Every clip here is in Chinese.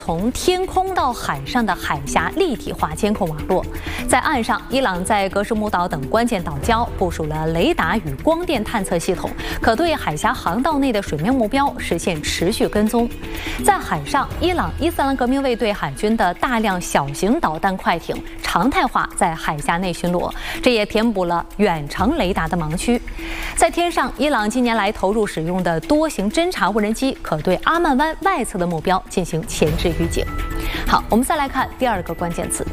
从天空到海上的海峡立体化监控网络，在岸上，伊朗在格什木岛等关键岛礁部署了雷达与光电探测系统，可对海峡航道内的水面目标实现持续跟踪。在海上，伊朗伊斯兰革命卫队海军的大量小型导弹快艇常态化在海峡内巡逻，这也填补了远程雷达的盲区。在天上，伊朗近年来投入使用的多型侦察无人机，可对阿曼湾外侧的目标进行前置预警。好，我们再来看第二个关键词：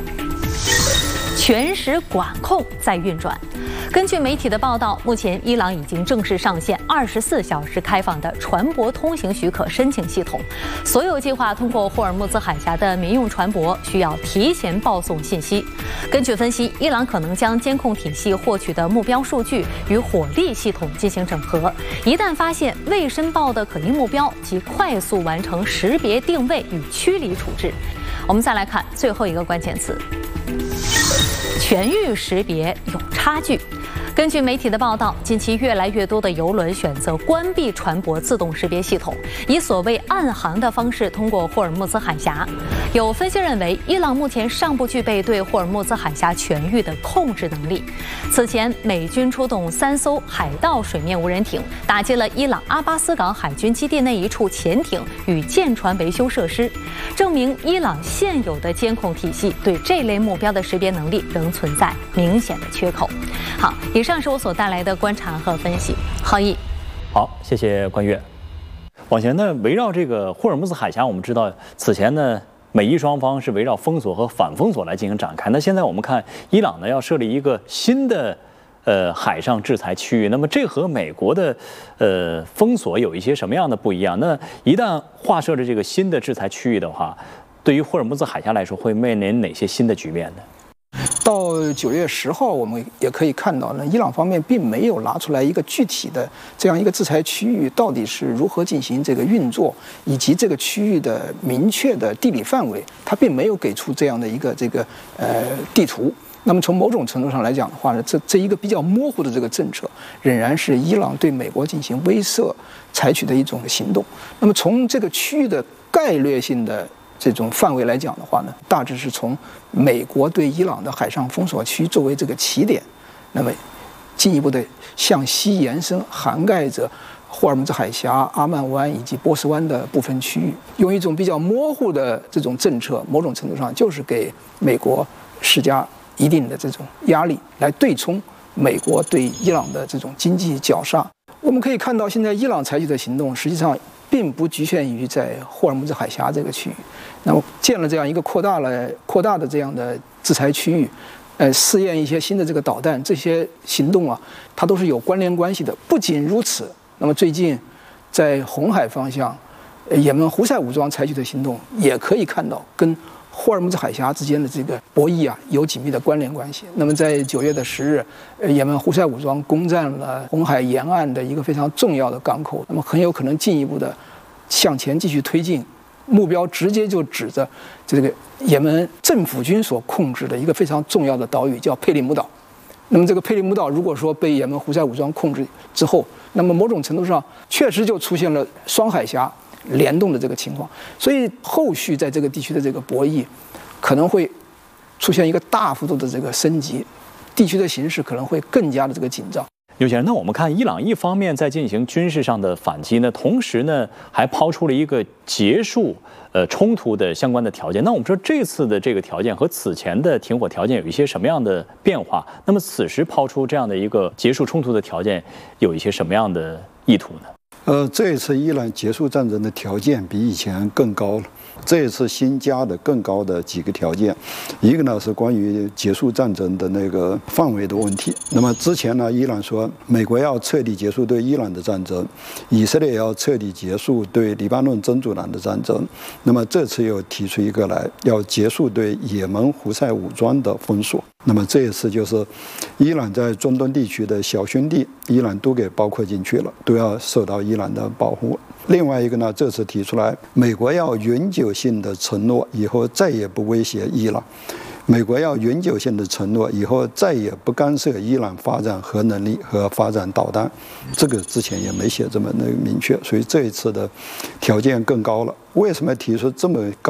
全时管控在运转。根据媒体的报道，目前伊朗已经正式上线24小时开放的船舶通行许可申请系统。所有计划通过霍尔木兹海峡的民用船舶需要提前报送信息。根据分析，伊朗可能将监控体系获取的目标数据与火力系统进行整合，一旦发现未申报的可疑目标，即快速完成识别、定位与驱离处置。我们再来看最后一个关键词：全域识别有差距。根据媒体的报道，近期越来越多的邮轮选择关闭船舶自动识别系统，以所谓暗航的方式通过霍尔木兹海峡。有分析认为，伊朗目前尚不具备对霍尔木兹海峡全域的控制能力。此前，美军出动3艘海盗水面无人艇，打击了伊朗阿巴斯港海军基地内一处潜艇与舰船维修设施，证明伊朗现有的监控体系对这类目标的识别能力仍存在明显的缺口。好，以上是我所带来的观察和分析。郝毅， 好，谢谢关悦。往前呢，围绕这个霍尔木兹海峡，我们知道此前呢，美伊双方是围绕封锁和反封锁来进行展开。那现在我们看，伊朗呢要设立一个新的海上制裁区域，那么这和美国的封锁有一些什么样的不一样？那一旦划设了这个新的制裁区域的话，对于霍尔木兹海峡来说，会面临哪些新的局面呢？ 到9月10号，我们也可以看到呢，伊朗方面并没有拿出来一个具体的这样一个制裁区域到底是如何进行这个运作，以及这个区域的明确的地理范围，它并没有给出这样的一个地图。那么从某种程度上来讲的话呢，这一个比较模糊的这个政策，仍然是伊朗对美国进行威慑采取的一种行动。那么从这个区域的概略性的这种范围来讲的话呢，大致是从美国对伊朗的海上封锁区作为这个起点，那么进一步的向西延伸，涵盖着霍尔木兹海峡、阿曼湾以及波斯湾的部分区域，用一种比较模糊的这种政策，某种程度上就是给美国施加一定的这种压力，来对冲美国对伊朗的这种经济绞杀。我们可以看到，现在伊朗采取的行动实际上并不局限于在霍尔木兹海峡这个区域，那么建了这样一个扩大的这样的制裁区域，试验一些新的这个导弹，这些行动啊，它都是有关联关系的。不仅如此，那么最近在红海方向，也门胡塞武装采取的行动，也可以看到跟霍尔木兹海峡之间的这个博弈啊有紧密的关联关系。那么在9月10日，也门胡塞武装攻占了红海沿岸的一个非常重要的港口，那么很有可能进一步的向前继续推进，目标直接就指着这个也门政府军所控制的一个非常重要的岛屿，叫佩利姆岛。那么这个佩利姆岛如果说被也门胡塞武装控制之后，那么某种程度上确实就出现了双海峡联动的这个情况，所以后续在这个地区的这个博弈可能会出现一个大幅度的这个升级，地区的形势可能会更加的这个紧张。 刘先生，那我们看伊朗一方面在进行军事上的反击呢，同时呢还抛出了一个结束冲突的相关的条件。那我们说这次的这个条件和此前的停火条件有一些什么样的变化？那么此时抛出这样的一个结束冲突的条件，有一些什么样的意图呢？ 这一次伊朗结束战争的条件比以前更高了。这一次新加的更高的几个条件，一个呢是关于结束战争的那个范围的问题。那么之前呢，伊朗说美国要彻底结束对伊朗的战争，以色列要彻底结束对黎巴嫩真主党的战争。那么这次又提出一个来，要结束对也门胡塞武装的封锁。那么这一次就是伊朗在中东地区的小兄弟，伊朗都给包括进去了，都要受到伊朗的保护。另外一个呢，这次提出来，美国要永久性的承诺以后再也不威胁伊朗，美国要永久性的承诺以后再也不干涉伊朗发展核能力和发展导弹，这个之前也没写这么明确，所以这一次的条件更高了。为什么提出这么高